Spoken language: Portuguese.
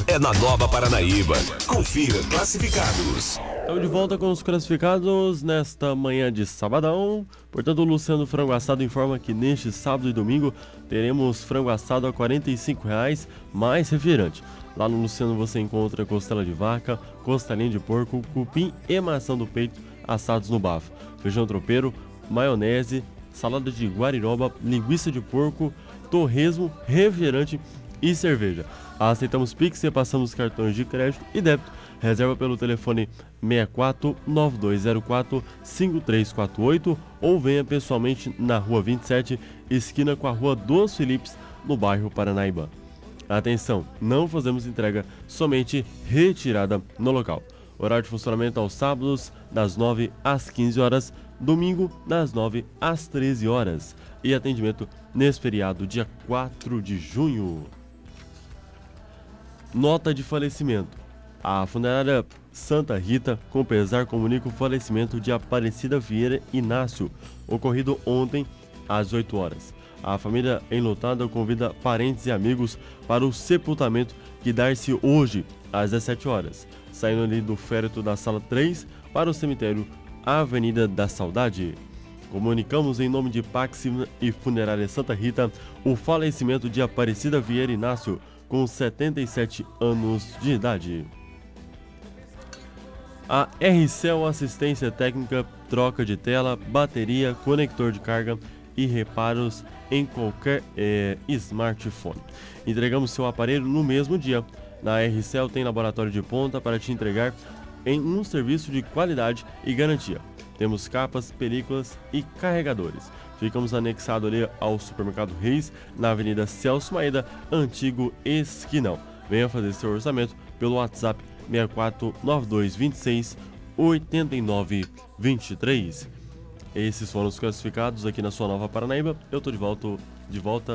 é na Nova Paranaíba. Confira classificados. Estamos de volta com os classificados nesta manhã de sabadão. Portanto, o Luciano Frango Assado informa que neste sábado e domingo teremos frango assado a R$ 45,00 mais refrigerante. Lá no Luciano você encontra costela de vaca, costelinha de porco, cupim e maçã do peito assados no bafo, feijão tropeiro, maionese, salada de guariroba, linguiça de porco, torresmo, refrigerante e cerveja. Aceitamos Pix e passamos cartões de crédito e débito. Reserva pelo telefone 64-9204-5348 ou venha pessoalmente na Rua 27, esquina com a Rua dos Filipes, no bairro Paranaíba. Atenção, não fazemos entrega, somente retirada no local. Horário de funcionamento aos sábados, das 9 às 15 horas, domingo, das 9 às 13 horas. E atendimento nesse feriado, dia 4 de junho. Nota de falecimento. A funerária Santa Rita, com pesar, comunica o falecimento de Aparecida Vieira Inácio, ocorrido ontem às 8 horas. A família enlutada convida parentes e amigos para o sepultamento que dar-se hoje às 17 horas, saindo ali do féretro da Sala 3 para o cemitério Avenida da Saudade. Comunicamos em nome de Pax e Funerária Santa Rita o falecimento de Aparecida Vieira Inácio, com 77 anos de idade. A RCEL Assistência Técnica, troca de tela, bateria, conector de carga e reparos em qualquer smartphone. Entregamos seu aparelho no mesmo dia. Na RCEL tem laboratório de ponta para te entregar em um serviço de qualidade e garantia. Temos capas, películas e carregadores. Ficamos anexados ali ao Supermercado Reis, na Avenida Celso Maeda, antigo Esquinão. Venha fazer seu orçamento pelo WhatsApp 64-9226-8923. Esses foram os classificados aqui na sua Nova Paranaíba. Eu estou de volta